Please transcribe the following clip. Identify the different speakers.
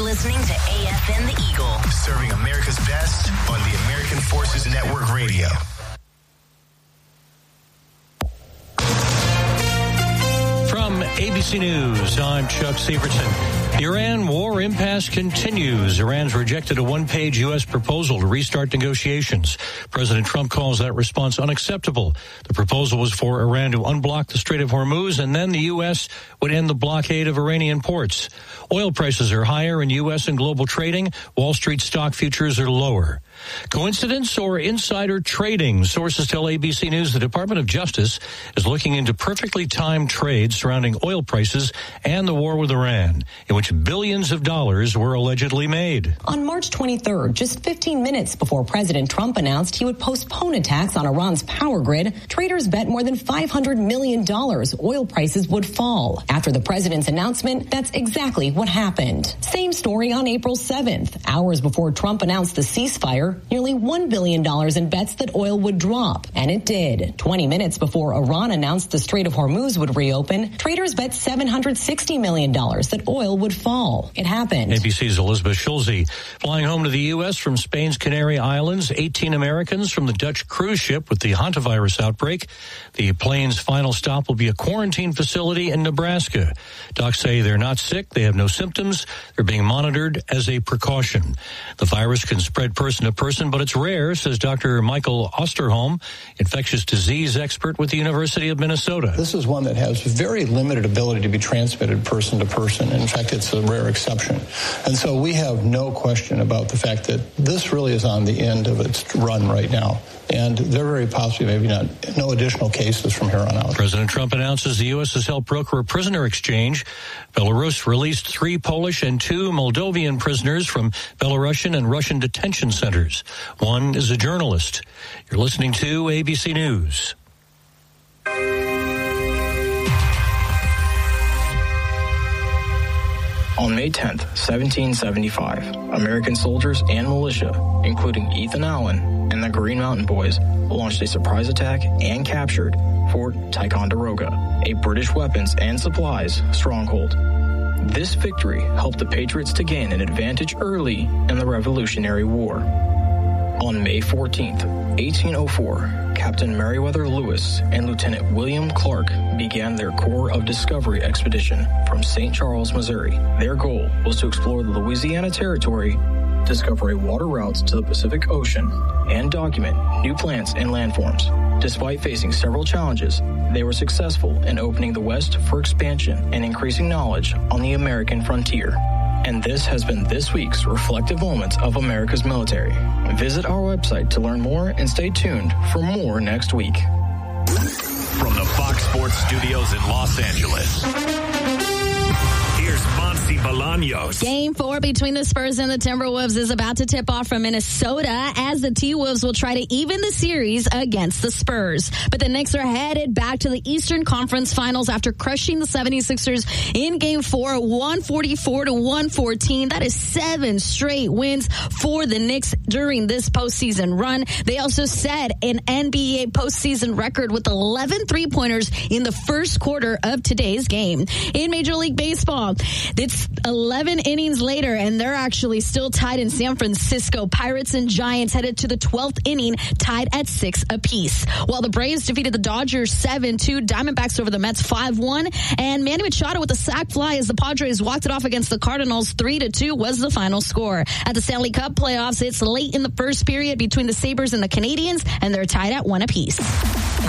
Speaker 1: listening to AFN The Eagle.
Speaker 2: Serving America's best on the American Forces Network Radio.
Speaker 3: From ABC News, I'm Chuck Severson. The Iran war impasse continues. Iran's rejected a one-page U.S. proposal to restart negotiations. President Trump calls that response unacceptable. The proposal was for Iran to unblock the Strait of Hormuz, and then the U.S. would end the blockade of Iranian ports. Oil prices are higher in U.S. and global trading. Wall Street stock futures are lower. Coincidence or insider trading? Sources tell ABC News the Department of Justice is looking into perfectly timed trades surrounding oil prices and the war with Iran, in which billions of dollars were allegedly made.
Speaker 4: On March 23rd, just 15 minutes before President Trump announced he would postpone attacks on Iran's power grid, traders bet more than $500 million oil prices would fall. After the president's announcement, that's exactly what happened. Same story on April 7th. Hours before Trump announced the ceasefire, nearly $1 billion in bets that oil would drop. And it did. 20 minutes before Iran announced the Strait of Hormuz would reopen, traders bet $760 million that oil would fall. It happened.
Speaker 3: ABC's Elizabeth Schulze. Flying home to the U.S. from Spain's Canary Islands, 18 Americans from the Dutch cruise ship with the hantavirus outbreak. The plane's final stop will be a quarantine facility in Nebraska. Docs say they're not sick, they have no symptoms, they're being monitored as a precaution. The virus can spread person to person, but it's rare, says Dr. Michael Osterholm, infectious disease expert with the University of Minnesota.
Speaker 5: This is one that has very limited ability to be transmitted person to person. In fact, it's a rare exception. And so we have no question about the fact that this really is on the end of its run right now. And there very possibly maybe no additional cases from here on out.
Speaker 3: President Trump announces the U.S. has helped broker a prisoner exchange. Belarus released 3 Polish and 2 Moldovan prisoners from Belarusian and Russian detention centers. One is a journalist. You're listening to ABC News.
Speaker 6: On May 10th, 1775, American soldiers and militia, including Ethan Allen and the Green Mountain Boys, launched a surprise attack and captured Fort Ticonderoga, a British weapons and supplies stronghold. This victory helped the Patriots to gain an advantage early in the Revolutionary War. On May 14th, 1804, Captain Meriwether Lewis and Lieutenant William Clark began their Corps of Discovery expedition from St. Charles, Missouri. Their goal was to explore the Louisiana Territory, discover a water route to the Pacific Ocean, and document new plants and landforms. Despite facing several challenges, they were successful in opening the West for expansion and increasing knowledge on the American frontier. And this has been this week's Reflective Moments of America's Military. Visit our website to learn more and stay tuned for more next week.
Speaker 2: From the Fox Sports Studios in Los Angeles, here's Monty Bolaños.
Speaker 7: Game 4 between the Spurs and the Timberwolves is about to tip off from Minnesota as the T-Wolves will try to even the series against the Spurs. But the Knicks are headed back to the Eastern Conference Finals after crushing the 76ers in Game 4, 144-114. That is 7 straight wins for the Knicks during this postseason run. They also set an NBA postseason record with 11 three-pointers in the first quarter of today's game. In Major League Baseball, it's 11 innings later, and they're actually still tied in San Francisco. Pirates and Giants headed to the 12th inning, tied at 6 apiece. While the Braves defeated the Dodgers 7-2, Diamondbacks over the Mets 5-1, and Manny Machado with a sac fly as the Padres walked it off against the Cardinals 3-2 was the final score. At the Stanley Cup playoffs, it's late in the first period between the Sabres and the Canadiens, and they're tied at 1 apiece.